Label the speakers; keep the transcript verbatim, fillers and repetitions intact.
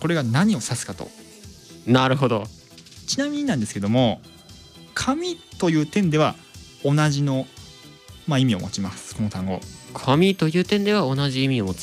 Speaker 1: これが何を指すかと。
Speaker 2: なるほど。
Speaker 1: ちなみになんですけども、紙という点では同じの、まあ、意味を持ちます。この単語。
Speaker 2: 紙という点では同じ意味を持つ。